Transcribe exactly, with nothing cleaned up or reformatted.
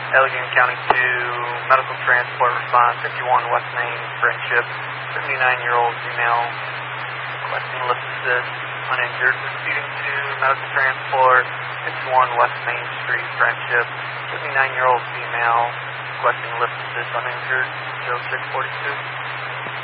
Allegheny County two, medical transport response, fifty-one West Main, Friendship, seventy-nine-year-old female, requesting lift assist, uninjured, proceeding to medical transport, fifty-one West Main Street, Friendship, seventy-nine-year-old female, requesting lift assist, uninjured, oh six forty-two.